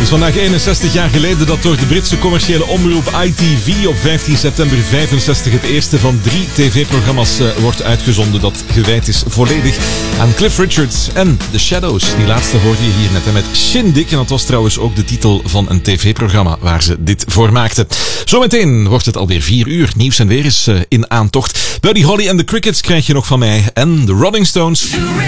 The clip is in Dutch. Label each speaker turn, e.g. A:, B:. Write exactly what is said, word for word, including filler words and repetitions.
A: is vandaag eenenzestig jaar geleden dat door de Britse commerciële omroep I T V op vijftien september vijfenzestig het eerste van drie tv-programma's uh, wordt uitgezonden dat gewijd is volledig aan Cliff Richards en The Shadows. Die laatste hoorde je hier net met Shindig en dat was trouwens ook de titel van een tv-programma waar ze dit voor maakten. Zometeen wordt het alweer vier uur. Nieuws en weer is uh, in aantocht. Buddy Holly en The Crickets krijg je nog van mij en de Rolling Stones.